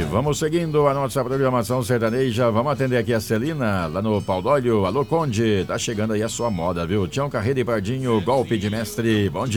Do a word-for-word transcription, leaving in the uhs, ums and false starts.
Vamos seguindo a nossa programação sertaneja. Vamos atender aqui a Celina, lá no Paudólio. Alô, Conde, tá chegando aí a sua moda, viu? Tião Carreira e Pardinho, golpe de mestre. Bom dia.